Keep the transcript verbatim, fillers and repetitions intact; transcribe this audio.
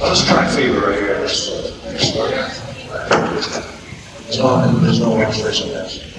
Let's try fever right here. There's no, there's no illustration of this.